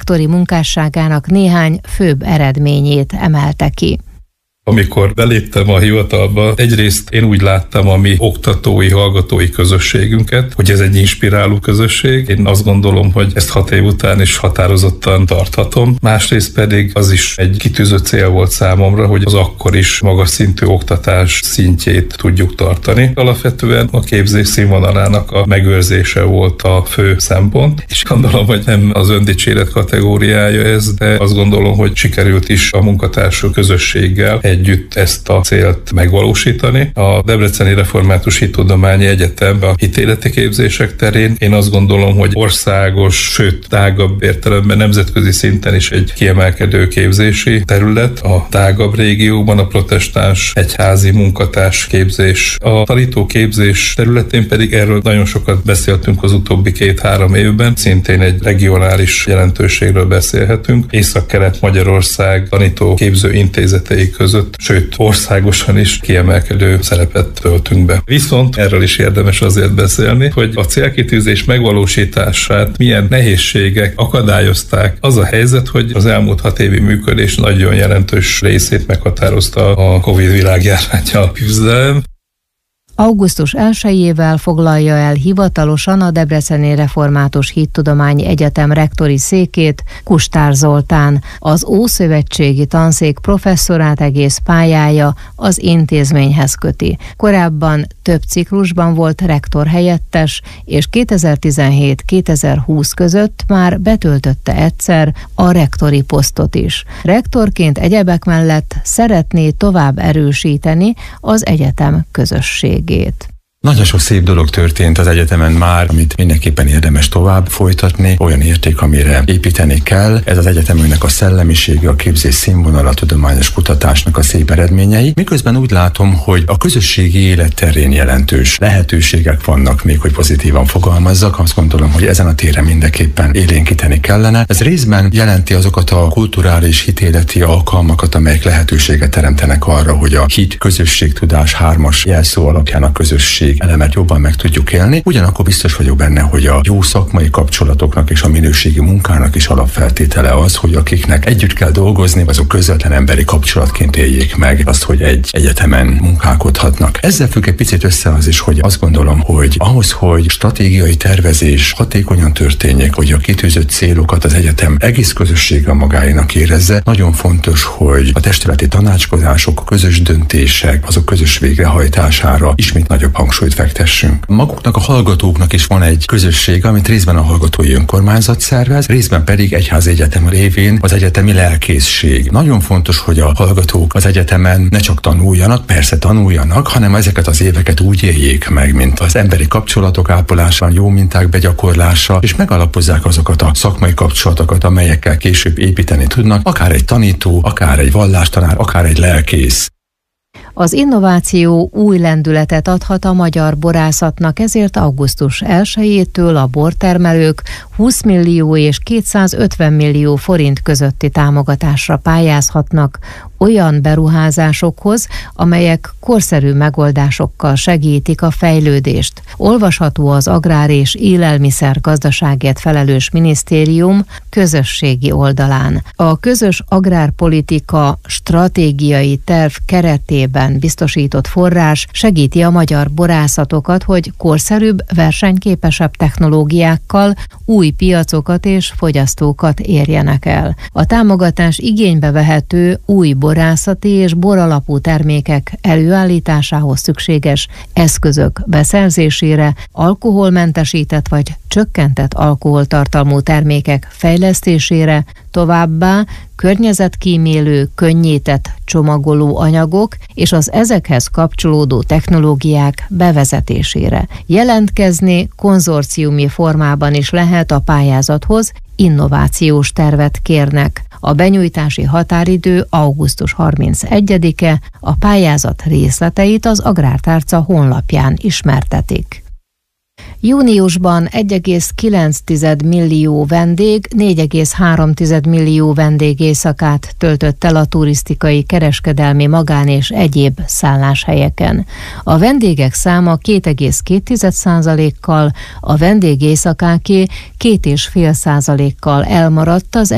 rektori munkásságának néhány főbb eredményét emelte ki. Amikor beléptem a hivatalba, egyrészt én úgy láttam a mi oktatói, hallgatói közösségünket, hogy ez egy inspiráló közösség. Én azt gondolom, hogy ezt 6 év után is határozottan tarthatom. Másrészt pedig az is egy kitűzött cél volt számomra, hogy az akkor is magas szintű oktatás szintjét tudjuk tartani. Alapvetően a képzés színvonalának a megőrzése volt a fő szempont, és gondolom, hogy nem az öndicséret kategóriája ez, de azt gondolom, hogy sikerült is a munkatársak közösséggel együtt ezt a célt megvalósítani. A Debreceni Református Hittudományi Egyetem a hitéleti képzések terén én azt gondolom, hogy országos, sőt tágabb értelemben nemzetközi szinten is egy kiemelkedő képzési terület. A tágabb régióban a protestáns egyházi munkatárs képzés. A tanítóképzés területén pedig erről nagyon sokat beszéltünk az utóbbi 2-3 évben. Szintén egy regionális jelentőségről beszélhetünk. Észak-Kelet Magyarország tanítóképző intézetei között, sőt országosan is kiemelkedő szerepet töltünk be. Viszont erről is érdemes azért beszélni, hogy a célkitűzés megvalósítását milyen nehézségek akadályozták. Az a helyzet, hogy az elmúlt 6 évi működés nagyon jelentős részét meghatározta a Covid világjárvánnyal küzdelem. Augusztus 1-jével foglalja el hivatalosan a Debreceni Református Hittudományi Egyetem rektori székét Kustár Zoltán. Az Ószövetségi Tanszék professzorát egész pályája az intézményhez köti. Korábban több ciklusban volt rektor helyettes, és 2017-2020 között már betöltötte egyszer a rektori posztot is. Rektorként egyebek mellett szeretné tovább erősíteni az egyetem közösségét. Nagyon sok szép dolog történt az egyetemen már, amit mindenképpen érdemes tovább folytatni, olyan érték, amire építeni kell. Ez az egyetemünknek a szellemisége, a képzés színvonala, a tudományos kutatásnak a szép eredményei. Miközben úgy látom, hogy a közösségi élet terén jelentős lehetőségek vannak, még hogy pozitívan fogalmazzak. Azt gondolom, hogy ezen a téren mindenképpen élénkíteni kellene. Ez részben jelenti azokat a kulturális, hitéleti alkalmakat, amelyek lehetőséget teremtenek arra, hogy a hit, közösség, tudás 3-as jelszó alapján a közösség elemet jobban meg tudjuk élni. Ugyanakkor biztos vagyok benne, hogy a jó szakmai kapcsolatoknak és a minőségi munkának is alapfeltétele az, hogy akiknek együtt kell dolgozni, azok közvetlen emberi kapcsolatként éljék meg azt, hogy egy egyetemen munkálkodhatnak. Ezzel függ egy picit össze az is, hogy azt gondolom, hogy ahhoz, hogy stratégiai tervezés hatékonyan történjék, hogy a kitűzött célokat az egyetem egész közössége magáénak érezze, nagyon fontos, hogy a testületi tanácskozások, a közös döntések, azok közös végrehajtására ismét nagyobb hangsúlyt fektessünk. Maguknak a hallgatóknak is van egy közösség, amit részben a hallgatói önkormányzat szervez, részben pedig egyházi egyetem révén az egyetemi lelkészség. Nagyon fontos, hogy a hallgatók az egyetemen ne csak tanuljanak, persze tanuljanak, hanem ezeket az éveket úgy éljék meg, mint az emberi kapcsolatok ápolásán, jó minták begyakorlása, és megalapozzák azokat a szakmai kapcsolatokat, amelyekkel később építeni tudnak, akár egy tanító, akár egy vallástanár, akár egy lelkész. Az innováció új lendületet adhat a magyar borászatnak, ezért augusztus 1-től a bortermelők 20 millió és 250 millió forint közötti támogatásra pályázhatnak olyan beruházásokhoz, amelyek korszerű megoldásokkal segítik a fejlődést. Olvasható az Agrár és Élelmiszer Gazdaságért felelős minisztérium közösségi oldalán. A közös agrárpolitika stratégiai terv keretében biztosított forrás segíti a magyar borászatokat, hogy korszerűbb, versenyképesebb technológiákkal új piacokat és fogyasztókat érjenek el. A támogatás igénybe vehető új borászati és boralapú termékek előállításához szükséges eszközök beszerzésére, alkoholmentesített vagy csökkentett alkoholtartalmú termékek fejlesztésére, továbbá környezetkímélő, könnyített csomagoló anyagok és az ezekhez kapcsolódó technológiák bevezetésére. Jelentkezni konzorciumi formában is lehet a pályázathoz, innovációs tervet kérnek. A benyújtási határidő augusztus 31-e, a pályázat részleteit az Agrártárca honlapján ismertetik. Júniusban 1,9 millió vendég 4,3 millió vendégéjszakát töltött el a turisztikai, kereskedelmi, magán és egyéb szálláshelyeken. A vendégek száma 2,2%-kal, a vendégéjszakáké 2,5%-kal elmaradt az